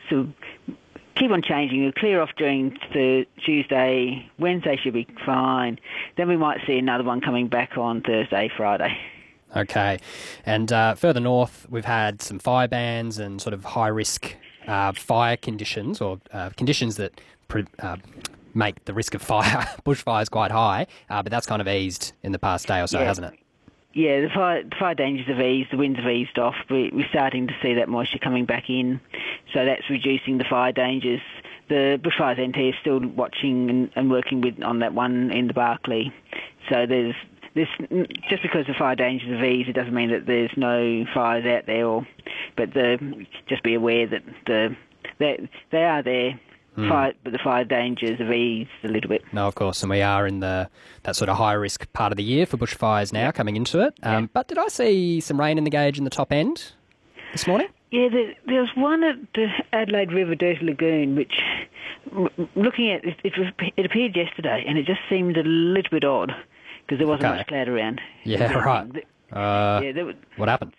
So keep on changing. It'll clear off during the Tuesday. Wednesday should be fine. Then we might see another one coming back on Thursday, Friday. Okay. And further north, we've had some fire bans and sort of high-risk fire conditions, or conditions that make the risk of bushfires quite high, but that's kind of eased in the past day or so, hasn't it? Yeah, the fire dangers have eased, the winds have eased off. We're starting to see that moisture coming back in, so that's reducing the fire dangers. The Bushfires NT is still watching and working on that one in the Barkly. So there's just because the fire dangers have eased, it doesn't mean that there's no fires out there. But just be aware that they are there. But the fire dangers have eased a little bit. No, of course, and we are in that sort of high-risk part of the year for bushfires now, coming into it. But did I see some rain in the gauge in the top end this morning? Yeah, there was one at the Adelaide River Dirty Lagoon, which, looking at it appeared yesterday, and it just seemed a little bit odd because there wasn't much cloud around. Yeah, right. What happened?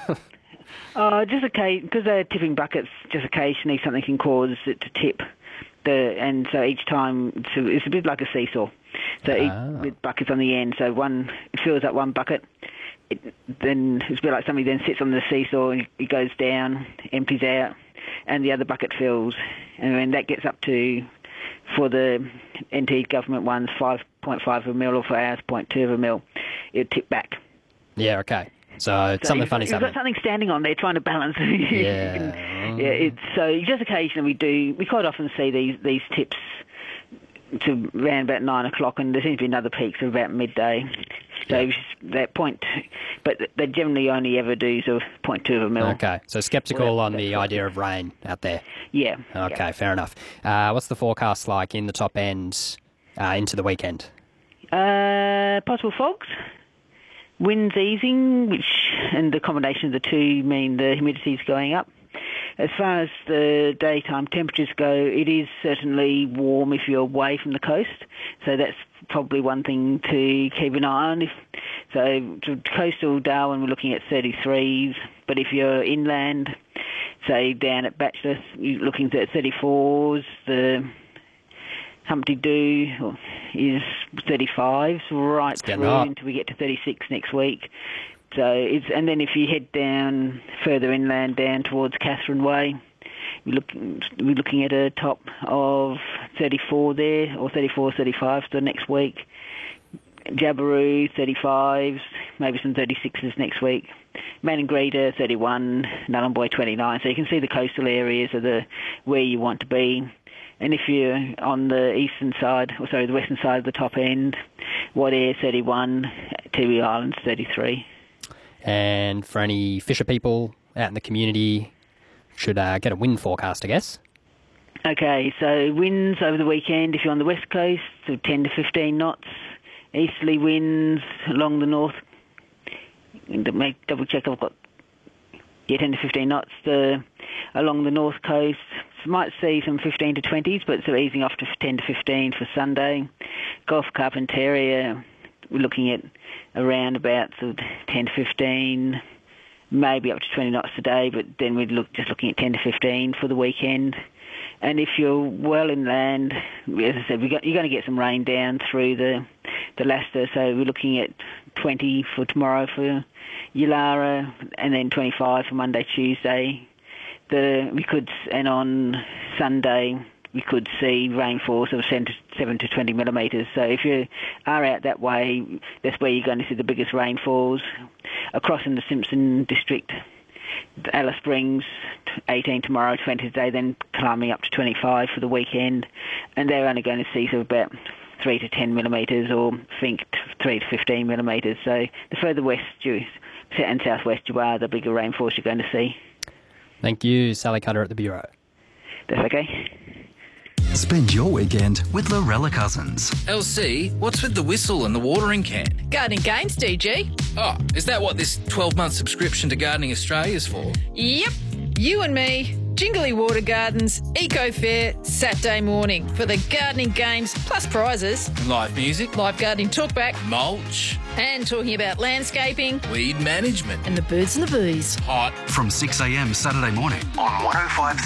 Just because they're tipping buckets, just occasionally something can cause it to tip. And so each time, it's a bit like a seesaw. So with buckets on the end, so it fills up one bucket, then it's a bit like somebody then sits on the seesaw and it goes down, empties out, and the other bucket fills. And when that gets up to, for the NT government ones, 5.5 of a mil, or for ours, 0.2 of a mil, it'll tip back. Yeah, okay. So something funny's happening. You've got something standing on there trying to balance. Yeah. So just occasionally we quite often see these tips to around about 9 o'clock, and there seems to be another peak of about midday. So that point, but they generally only ever do sort of 0.2 of a mil. Okay, so sceptical on the idea of rain out there. Yeah. Okay, fair enough. What's the forecast like in the top end into the weekend? Possible fogs. Winds easing, and the combination of the two mean the humidity's going up. As far as the daytime temperatures go, it is certainly warm if you're away from the coast, so that's probably one thing to keep an eye on. So to coastal Darwin, we're looking at 33s, but if you're inland, say down at Batchelor, you're looking at 34s. The Humpty Doo is 35s right through until we get to 36 next week. So and then if you head down further inland, down towards Catherine Way, we're looking at a top of 34 there, or 34, 35 for next week. Jabiru 35s, maybe some 36s next week. Maningrida 31, Nhulunbuy 29. So you can see the coastal areas are where you want to be. And if you're on the the western side of the top end, Wadair 31, Tiwi Islands 33. And for any fisher people out in the community, should get a wind forecast, I guess. Okay, so winds over the weekend, if you're on the west coast, so 10 to 15 knots. Easterly winds along the north. Double check, I've got 10 to 15 knots along the north coast. So might see some 15 to 20s, but sort of easing off to 10 to 15 for Sunday. Gulf Carpentaria, we're looking at around about sort of 10 to 15, maybe up to 20 knots today, but then we're just looking at 10 to 15 for the weekend. And if you're well inland, as I said, you're going to get some rain down through the Leicester, so we're looking at 20 for tomorrow for Yulara, and then 25 for Monday, Tuesday. And on Sunday we could see rainfall of 7 to 20 millimetres. So if you are out that way, that's where you're going to see the biggest rainfalls. Across in the Simpson district, Alice Springs, 18 tomorrow, 20 today, then climbing up to 25 for the weekend. And they're only going to see sort of about 3 to 10 millimetres, or think 3 to 15 millimetres. So the further west and southwest you are, the bigger rainfalls you're going to see. Thank you, Sally Cutter at the Bureau. That's okay. Spend your weekend with Lorella Cousins. LC, what's with the whistle and the watering can? Gardening Games, DG. Oh, is that what this 12-month subscription to Gardening Australia is for? Yep. You and me, Jingly Water Gardens, Eco Fair, Saturday morning for the Gardening Games plus prizes. And live music. Live gardening talkback. Mulch. And talking about landscaping. Weed management. And the birds and the bees. Hot. From 6 a.m. Saturday morning on 105.3